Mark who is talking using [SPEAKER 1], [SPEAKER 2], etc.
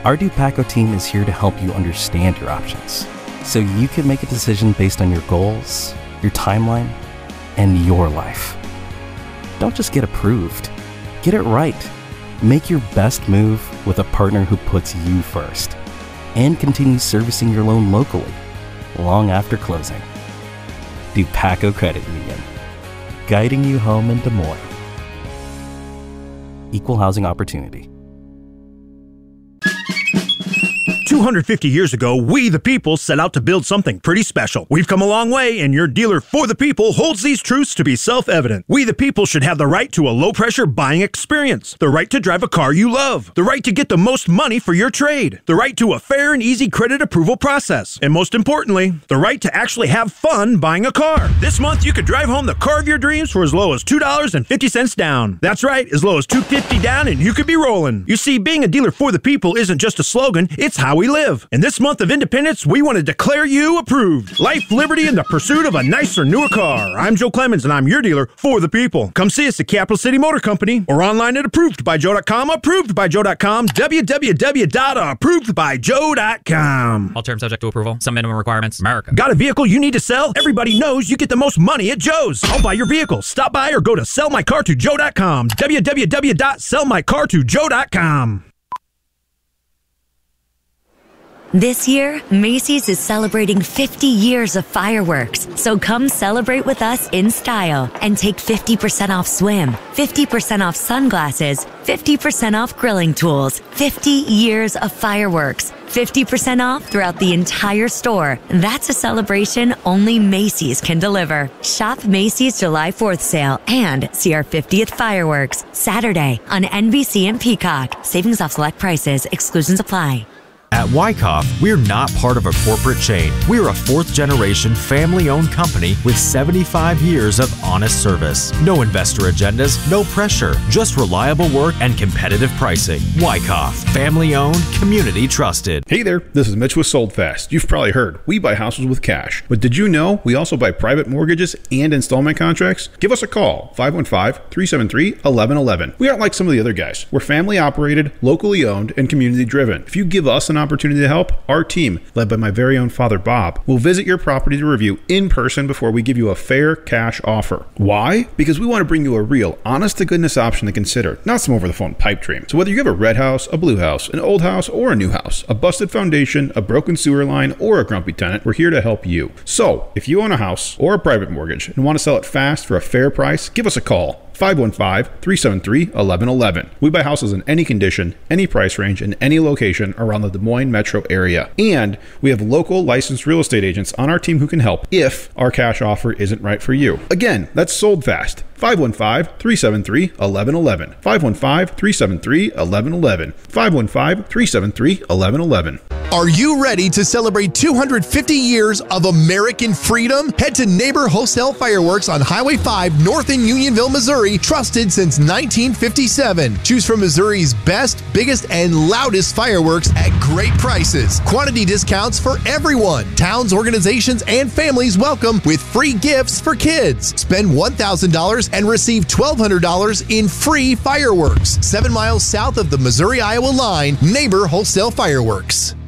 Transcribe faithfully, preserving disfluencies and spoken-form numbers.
[SPEAKER 1] Our Dupaco team is here to help you understand your options, so you can make a decision based on your goals, your timeline, and your life. Don't just get approved. Get it right. Make your best move with a partner who puts you first and continues servicing your loan locally long after closing. Dupaco Credit Union, guiding you home in Des Moines. Equal housing opportunity.
[SPEAKER 2] two hundred fifty years ago, we the people set out to build something pretty special. We've come a long way, and your dealer for the people holds these truths to be self-evident. We the people should have the right to a low-pressure buying experience, the right to drive a car you love, the right to get the most money for your trade, the right to a fair and easy credit approval process, and most importantly, the right to actually have fun buying a car. This month, you could drive home the car of your dreams for as low as two dollars and fifty cents down. That's right, as low as two dollars and fifty cents down, and you could be rolling. You see, being a dealer for the people isn't just a slogan, it's how we live. And this month of independence, we want to declare you approved. Life, liberty, and the pursuit of a nicer, newer car. I'm Joe Clemens, and I'm your dealer for the people. Come see us at Capital City Motor Company or online at approved by joe dot com, approved by joe dot com, w w w dot approved by joe dot com.
[SPEAKER 3] All terms subject to approval. Some minimum requirements. America.
[SPEAKER 2] Got a vehicle you need to sell? Everybody knows you get the most money at Joe's. I'll buy your vehicle. Stop by or go to sell my car to joe dot com, w w w dot sell my car to joe dot com.
[SPEAKER 4] This year, Macy's is celebrating fifty years of fireworks, so come celebrate with us in style and take fifty percent off swim, fifty percent off sunglasses, fifty percent off grilling tools, fifty years of fireworks, fifty percent off throughout the entire store. That's a celebration only Macy's can deliver. Shop Macy's July fourth sale and see our fiftieth fireworks Saturday on N B C and Peacock. Savings off select prices. Exclusions apply.
[SPEAKER 5] At Wyckoff, we're not part of a corporate chain. We're a fourth-generation, family-owned company with seventy-five years of honest service. No investor agendas, no pressure, just reliable work and competitive pricing. Wyckoff, family-owned, community-trusted.
[SPEAKER 6] Hey there, this is Mitch with Sold Fast. You've probably heard, we buy houses with cash. But did you know we also buy private mortgages and installment contracts? Give us a call, five one five, three seven three, one one one one. We aren't like some of the other guys. We're family-operated, locally owned, and community-driven. If you give us an opportunity to help, our team, led by my very own father Bob, will visit your property to review in person before we give you a fair cash offer. Why? Because we want to bring you a real, honest-to-goodness option to consider, not some over-the-phone pipe dream. So whether you have a red house, a blue house, an old house, or a new house, a busted foundation, a broken sewer line, or a grumpy tenant, we're here to help you. So if you own a house or a private mortgage and want to sell it fast for a fair price, give us a call. five one five, three seven three, one one one one. We buy houses in any condition, any price range, and any location around the Des Moines metro area. And we have local licensed real estate agents on our team who can help if our cash offer isn't right for you. Again, that's Sold Fast. five one five, three seven three, one one one one. five one five, three seven three, one one one one. five one five, three seven three, one one one one.
[SPEAKER 7] Are you ready to celebrate two hundred fifty years of American freedom? Head to Neighbor Wholesale Fireworks on Highway five north in Unionville, Missouri, trusted since nineteen fifty-seven. Choose from Missouri's best, biggest, and loudest fireworks at great prices. Quantity discounts for everyone. Towns, organizations, and families welcome with free gifts for kids. Spend one thousand dollars and receive twelve hundred dollars in free fireworks. Seven miles south of the Missouri-Iowa line, Neighbor Wholesale Fireworks.